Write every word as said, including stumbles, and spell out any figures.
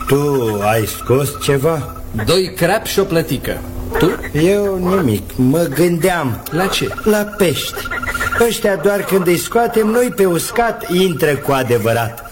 Tu ai scos ceva? Doi crap și o plătică. Tu? Eu nimic, mă gândeam. La ce? La pești. Ăștia doar când îi scoatem noi pe uscat intră cu adevărat.